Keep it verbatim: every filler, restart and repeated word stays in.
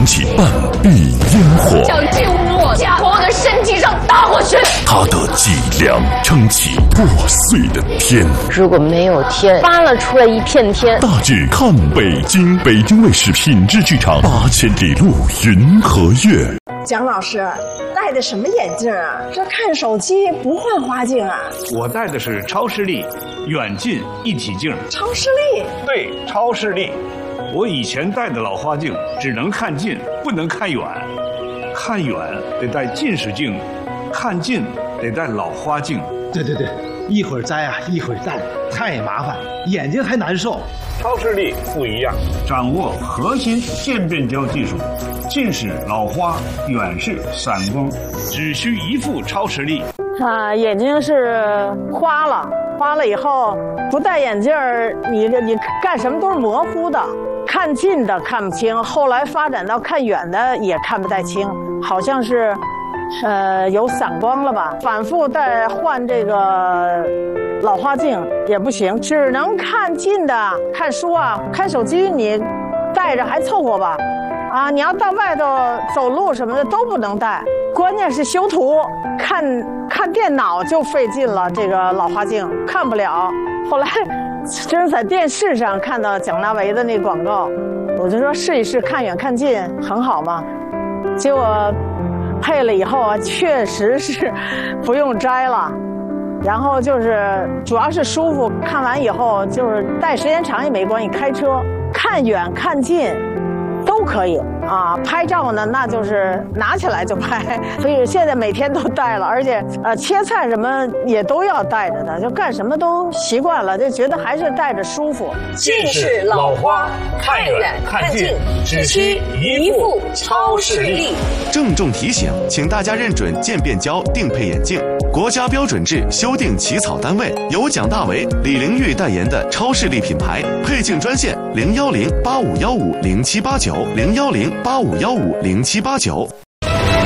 扬起半壁烟火， 想进我家，从我的身体上打过去。 他的脊梁撑起破碎的天。 如果没有天，扒拉出来一片天。 大志看北京，北京卫视品质剧场八千里路云和月。 蒋老师戴的什么眼镜啊？这看手机不换花镜啊？ 我戴的是超视力远近一体镜。 超视力？ 对，超视力。我以前戴的老花镜只能看近，不能看远。看远得戴近视镜，看近得戴老花镜。 对对对，一会儿摘啊，一会儿戴，太麻烦，眼睛还难受。 超视力不一样，掌握核心渐变焦技术，近视、老花、远视、散光，只需一副超视力。 啊，眼睛是花了，花了以后不戴眼镜儿，你你干什么都是模糊的，看近的看不清，后来发展到看远的也看不太清，好像是，呃，有散光了吧？反复戴换这个老花镜也不行，只能看近的，看书啊，看手机你戴着还凑合吧，啊，你要到外头走路什么的都不能戴。关键是修图，看看电脑就费劲了，这个老花镜看不了。后来真是在电视上看到蒋大为的那广告，我就说试一试，看远看近很好嘛。结果配了以后啊，确实是不用摘了。然后就是主要是舒服，看完以后就是戴时间长也没关系，开车看远看近都可以啊。拍照呢，那就是拿起来就拍，所以现在每天都戴了，而且呃切菜什么也都要戴着的，就干什么都习惯了，就觉得还是戴着舒服。 近视、老花，看远看近，只需一副超视力。 郑重提醒，请大家认准渐变焦定配眼镜，国家标准制修订起草单位由蒋大为、李玲玉代言的超视力品牌。配镜专线零幺零八五幺五零七八九零幺零八五幺五零七八九。